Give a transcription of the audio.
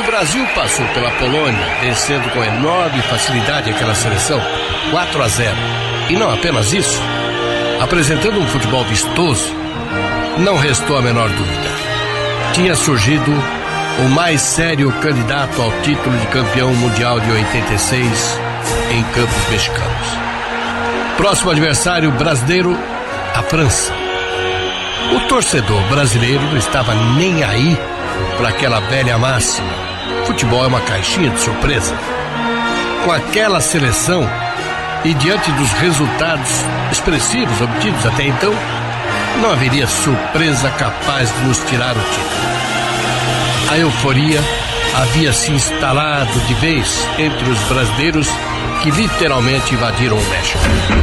Brasil passou pela Polônia, vencendo com enorme facilidade aquela seleção, 4-0. E não apenas isso, apresentando um futebol vistoso, não restou a menor dúvida. Tinha surgido o mais sério candidato ao título de campeão mundial de 86 em campos mexicanos. Próximo adversário brasileiro, a França. O torcedor brasileiro não estava nem aí para aquela velha máxima: futebol é uma caixinha de surpresa. Com aquela seleção e diante dos resultados expressivos obtidos até então, não haveria surpresa capaz de nos tirar o título. A euforia havia se instalado de vez entre os brasileiros que literalmente invadiram o México.